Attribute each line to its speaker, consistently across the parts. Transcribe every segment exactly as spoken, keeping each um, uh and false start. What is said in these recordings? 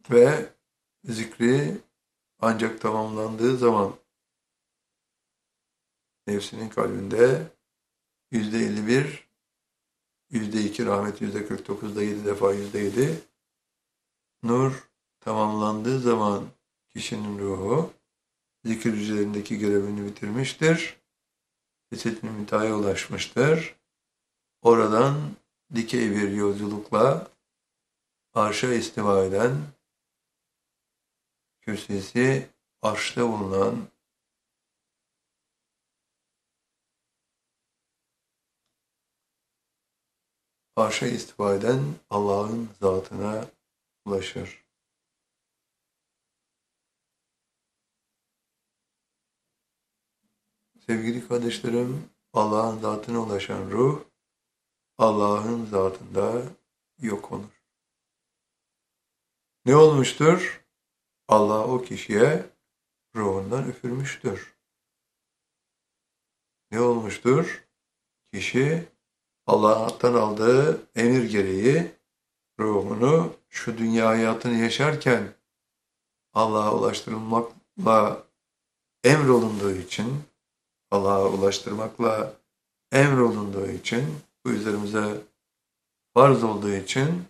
Speaker 1: Ve zikri ancak tamamlandığı zaman nefsinin kalbinde yüzde elli bir, yüzde iki rahmet, yüzde kırk dokuzda yedi defa yüzde yedi nur tamamlandığı zaman kişinin ruhu zikir üzerindeki görevini bitirmiştir. Cesed-i müntehaya ulaşmıştır. Oradan dikey bir yolculukla arşa istiva eden, kürsisi arşta bulunan arşa istiva eden Allah'ın zatına ulaşır. Sevgili kardeşlerim, Allah'ın zatına ulaşan ruh, Allah'ın zatında yok olur. Ne olmuştur? Allah o kişiye ruhundan üfürmüştür. Ne olmuştur? Kişi Allah'tan aldığı emir gereği ruhunu şu dünya hayatını yaşarken Allah'a ulaştırılmakla emrolunduğu için, Allah'a ulaştırmakla emrolunduğu için, bu üzerimize farz olduğu için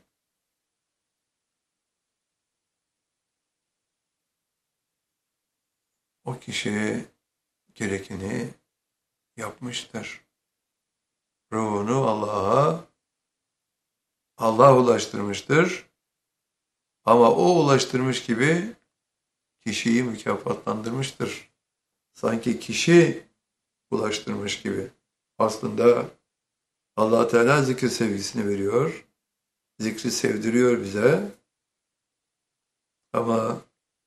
Speaker 1: o kişi gerekeni yapmıştır. Ruhunu Allah'a Allah ulaştırmıştır. Ama o ulaştırmış gibi kişiyi mükafatlandırmıştır. Sanki kişi ulaştırmış gibi. Aslında Allah Teala zikir sevgisini veriyor. Zikri sevdiriyor bize. Ama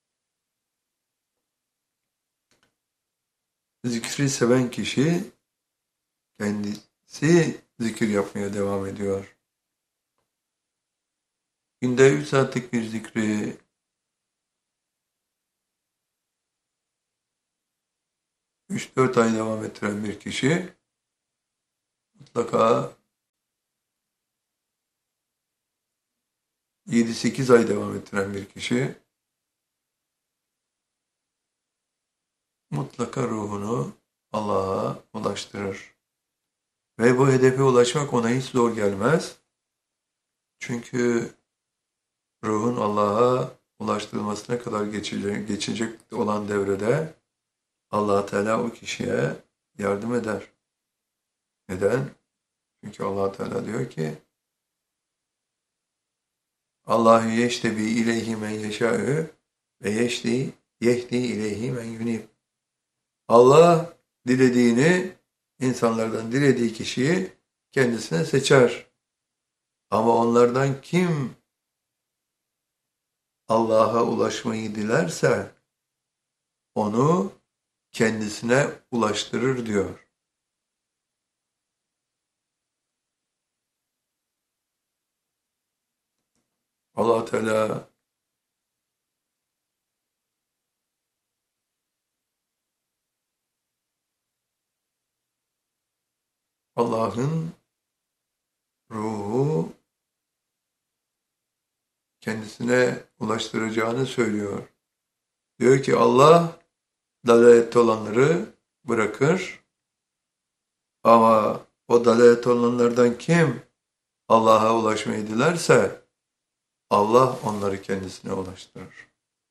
Speaker 1: zikri seven kişi kendisi zikir yapmaya devam ediyor. Günde üç saatlik bir zikri üç dört ay devam ettiren bir kişi mutlaka yedi sekiz ay devam ettiren bir kişi mutlaka ruhunu Allah'a ulaştırır. Ve bu hedefe ulaşmak ona hiç zor gelmez. Çünkü ruhun Allah'a ulaştırılmasına kadar geçecek, geçecek olan devrede Allah Teala o kişiye yardım eder. Neden? Çünkü Allah Teala diyor ki Allahu yeştebi ileyhi men yeşâ'ü ve yeşdi yehdi ileyhi men yunib. Allah dilediğini, insanlardan dilediği kişiyi kendisine seçer. Ama onlardan kim Allah'a ulaşmayı dilerse onu kendisine ulaştırır diyor. Allah Teala Allah'ın ruhu kendisine ulaştıracağını söylüyor. Diyor ki Allah dalalette olanları bırakır ama o dalalette olanlardan kim Allah'a ulaşmayı dilerse Allah onları kendisine ulaştırır.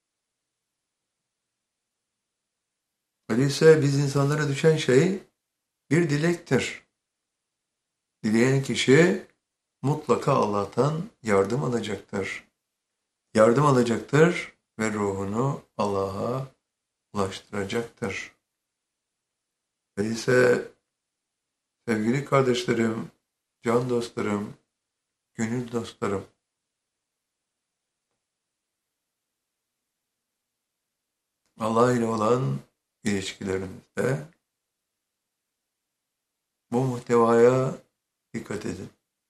Speaker 1: Öyleyse biz insanlara düşen şey bir dilektir. Dileyen kişi mutlaka Allah'tan yardım alacaktır. Yardım alacaktır ve ruhunu Allah'a ulaştıracaktır. Öyleyse sevgili kardeşlerim, can dostlarım, gönül dostlarım, Allah ile olan ilişkilerimizde bu muhtevaya dikkat edin.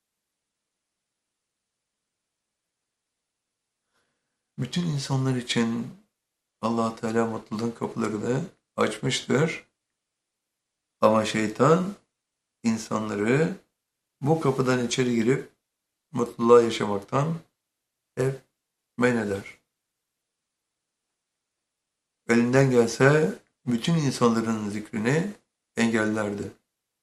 Speaker 1: Bütün insanlar için Allah Teala mutluluğun kapılarını açmıştır. Ama şeytan insanları bu kapıdan içeri girip mutluluğa yaşamaktan hep men eder. elinden gelse bütün insanların zikrini engellerdi.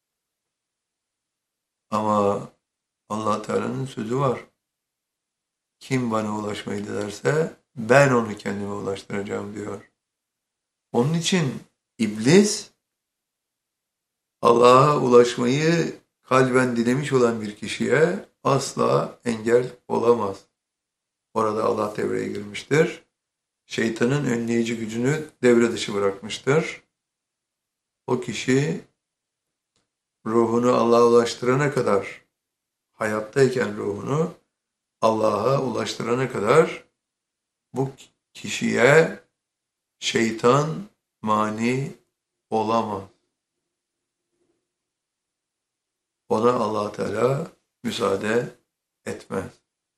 Speaker 1: Ama Allah Teala'nın sözü var. Kim bana ulaşmayı dilerse ben onu kendime ulaştıracağım diyor. Onun için iblis Allah'a ulaşmayı kalben dilemiş olan bir kişiye asla engel olamaz. Orada Allah devreye girmiştir. Şeytanın önleyici gücünü devre dışı bırakmıştır. O kişi ruhunu Allah'a ulaştırana kadar, hayattayken ruhunu Allah'a ulaştırana kadar bu kişiye şeytan mani olamaz. Ona Allah Teala müsaade etmez.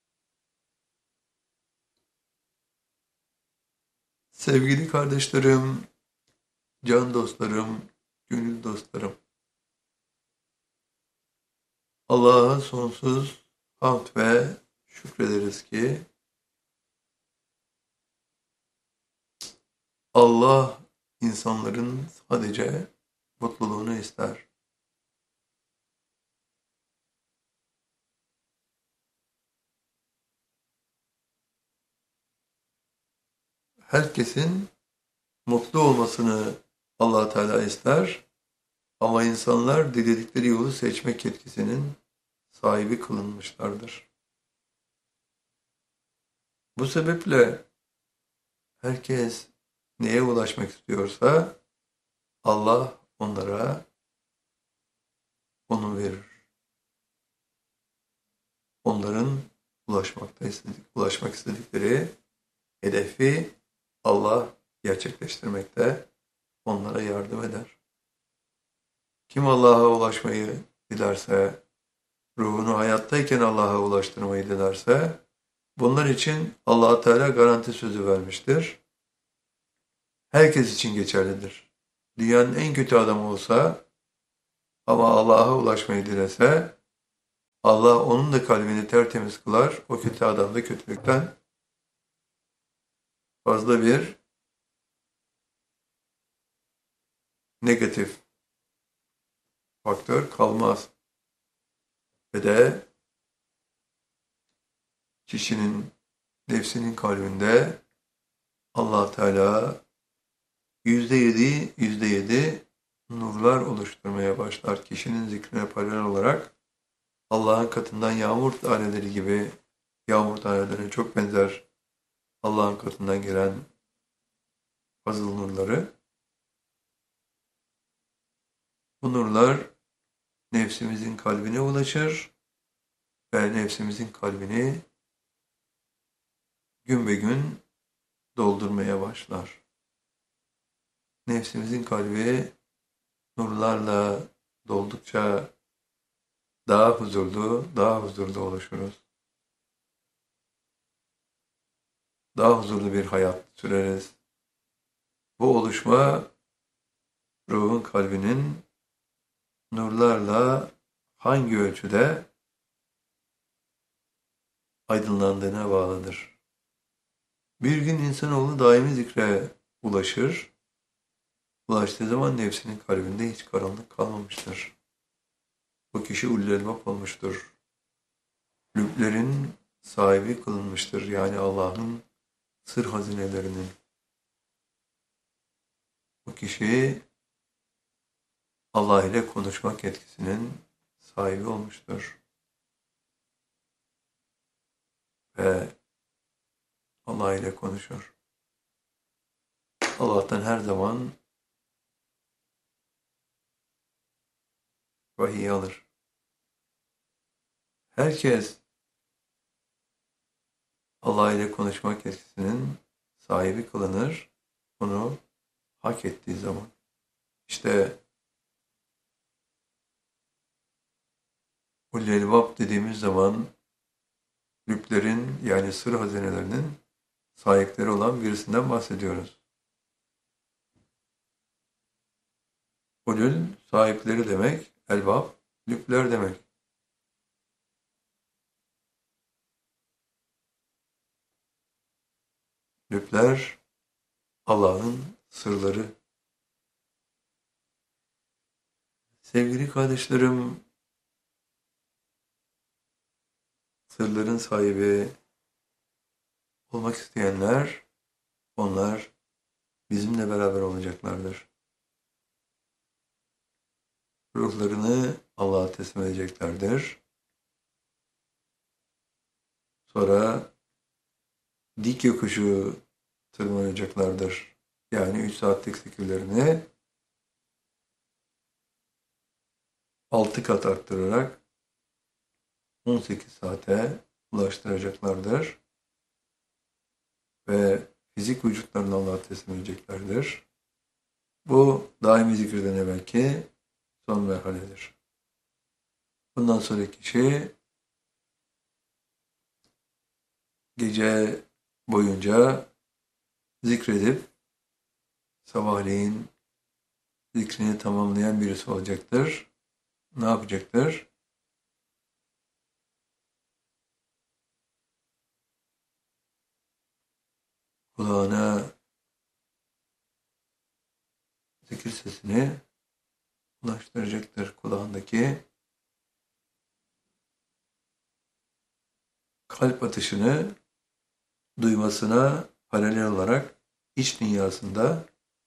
Speaker 1: Sevgili kardeşlerim, can dostlarım, gönül dostlarım. Allah'a sonsuz hamd ve şükrederiz ki Allah insanların sadece mutluluğunu ister. Herkesin mutlu olmasını Allah Teala ister ama insanlar diledikleri yolu seçmek yetkisinin sahibi kılınmışlardır. Bu sebeple herkes neye ulaşmak istiyorsa Allah onlara onu verir. Onların ulaşmakta istedik, ulaşmak istedikleri hedefi Allah gerçekleştirmekte onlara yardım eder. Kim Allah'a ulaşmayı dilerse, ruhunu hayattayken Allah'a ulaştırmayı dilerse, bunlar için Allah Teala garanti sözü vermiştir. Herkes için geçerlidir. Dünyanın en kötü adamı olsa ama Allah'a ulaşmayı dilese, Allah onun da kalbini tertemiz kılar. O kötü adam da kötülükten fazla bir negatif faktör kalmaz. Ve de kişinin nefsinin kalbinde Allah Teala yüzde yedi, yüzde yedi nurlar oluşturmaya başlar. Kişinin zikrine paralel olarak Allah'ın katından yağmur taneleri gibi, yağmur tanelerine çok benzer Allah'ın katından gelen fazıl nurları. Bu nurlar nefsimizin kalbine ulaşır ve nefsimizin kalbini gün be gün doldurmaya başlar. Nefsimizin kalbi nurlarla doldukça daha huzurlu, daha huzurlu oluşuruz. Daha huzurlu bir hayat süreriz. Bu oluşma ruhun kalbinin nurlarla hangi ölçüde aydınlandığına bağlıdır. Bir gün insanoğlu daimi zikre ulaşır. Ulaştığı zaman nefsinin kalbinde hiç karanlık kalmamıştır. Bu kişi ulul elbap olmuştur. Lüblerin sahibi kılınmıştır. Yani Allah'ın sır hazinelerinin. Bu kişi Allah ile konuşmak yetkisinin sahibi olmuştur. Ve Allah ile konuşur. Allah'tan her zaman vahiy alır. Herkes Allah ile konuşmak yetkisinin sahibi kılınır, bunu hak ettiği zaman. İşte ulul elbab dediğimiz zaman lüblerin yani sır hazinelerinin sahipleri olan birisinden bahsediyoruz. Ulul sahipleri demek, elbab, lübler demek. Lübler Allah'ın sırları. Sevgili kardeşlerim, sırların sahibi olmak isteyenler, onlar bizimle beraber olacaklardır. Ruhlarını Allah'a teslim edeceklerdir. Sonra dik yokuşu tırmanacaklardır. Yani üç saatlik zikirlerini altı kat arttırarak on sekiz saate ulaştıracaklardır. Ve fizik vücutlarını Allah'a teslim edeceklerdir. Bu daimi zikirden evvelki son merhaledir. Bundan sonraki kişi gece boyunca zikredip sabahleyin zikrini tamamlayan birisi olacaktır. Ne yapacaktır? Kulağına zikir sesini ulaştıracaktır. Kulağındaki kalp atışını duymasına paralel olarak iç dünyasında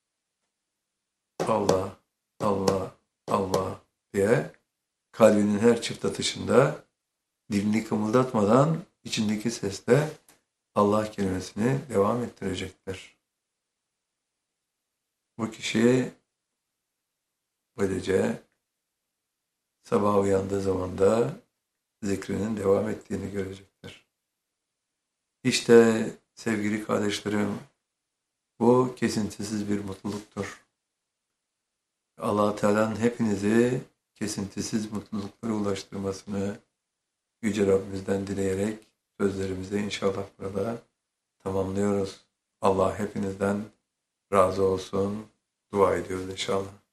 Speaker 1: Allah, Allah, Allah diye kalbinin her çift atışında dilini kımıldatmadan içindeki sesle Allah kelimesini devam ettirecektir. Bu kişi böylece sabah uyandığı zaman da zikrinin devam ettiğini görecektir. İşte sevgili kardeşlerim, bu kesintisiz bir mutluluktur. Allah-u Teala'nın hepinizi kesintisiz mutluluklara ulaştırmasını Yüce Rabbimizden dileyerek sözlerimizi inşallah burada tamamlıyoruz. Allah hepinizden razı olsun. Dua ediyoruz inşallah.